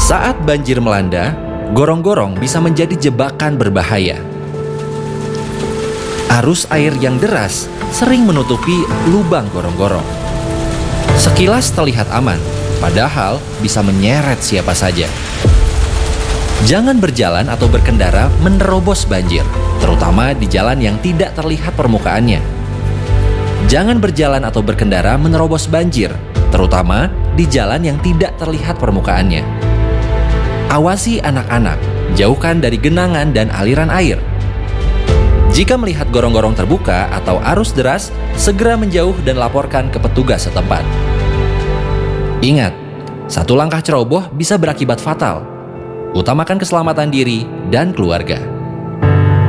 Saat banjir melanda, gorong-gorong bisa menjadi jebakan berbahaya. Arus air yang deras sering menutupi lubang gorong-gorong. Sekilas terlihat aman, padahal bisa menyeret siapa saja. Jangan berjalan atau berkendara menerobos banjir, terutama di jalan yang tidak terlihat permukaannya. Jangan berjalan atau berkendara menerobos banjir, terutama di jalan yang tidak terlihat permukaannya. Awasi anak-anak, jauhkan dari genangan dan aliran air. Jika melihat gorong-gorong terbuka atau arus deras, segera menjauh dan laporkan ke petugas setempat. Ingat, satu langkah ceroboh bisa berakibat fatal. Utamakan keselamatan diri dan keluarga.